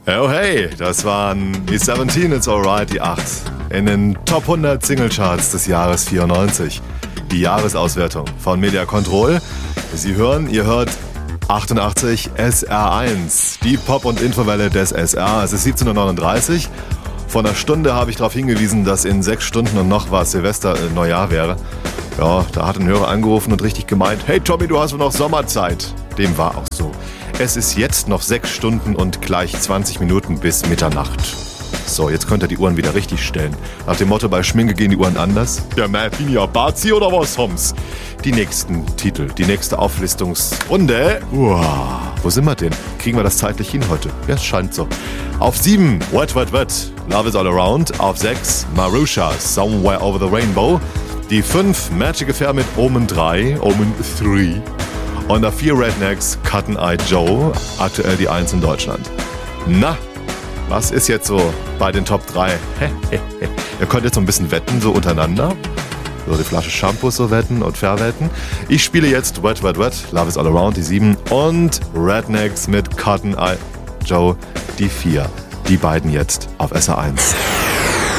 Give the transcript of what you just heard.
Oh hey, das waren die 17, It's Alright, die 8 in den Top 100 Singlecharts des Jahres 94. Die Jahresauswertung von Media Control. Sie hören, ihr hört 88 SR1, die Pop- und Infowelle des SR. Es ist 17:39 Uhr. Vor einer Stunde habe ich darauf hingewiesen, dass in 6 Stunden und noch was Silvester Neujahr wäre. Ja, da hat ein Hörer angerufen und richtig gemeint, hey Tommy, du hast wohl noch Sommerzeit. Dem war auch so. Es ist jetzt noch 6 Stunden und gleich 20 Minuten bis Mitternacht. So, jetzt könnt ihr die Uhren wieder richtig stellen. Nach dem Motto, bei Schminke gehen die Uhren anders. Der bin ja Bazi oder was, Homs? Die nächsten Titel, die nächste Auflistungsrunde. Uah, wo sind wir denn? Kriegen wir das zeitlich hin heute? Ja, es scheint so. Auf 7, Wet, Wet, Wet, Love is All Around. Auf 6, Marusha, Somewhere Over the Rainbow. Die 5, Magic Affair mit Omen 3, Omen 3. Und auf 4, Rednecks, Cotton Eye Joe, aktuell die 1 in Deutschland. Na, was ist jetzt so bei den Top 3? Ihr könnt jetzt so ein bisschen wetten, so untereinander. So die Flasche Shampoo so wetten und verwetten. Ich spiele jetzt Wet, Wet, Wet, Love is All Around, die 7. Und Rednecks mit Cotton Eye Joe, die 4. Die beiden jetzt auf SR1.